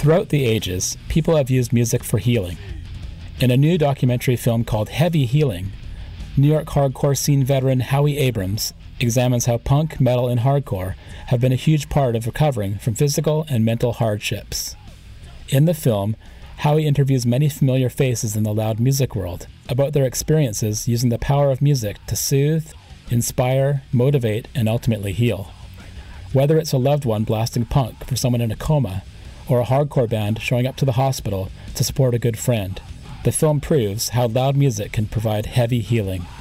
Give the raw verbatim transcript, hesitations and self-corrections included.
Throughout the ages, people have used music for healing. In a new documentary film called Heavy Healing, New York hardcore scene veteran Howie Abrams examines how punk, metal, and hardcore have been a huge part of recovering from physical and mental hardships. In the film, Howie interviews many familiar faces in the loud music world about their experiences using the power of music to soothe, inspire, motivate, and ultimately heal. Whether it's a loved one blasting punk for someone in a coma, or a hardcore band showing up to the hospital to support a good friend, the film proves how loud music can provide heavy healing.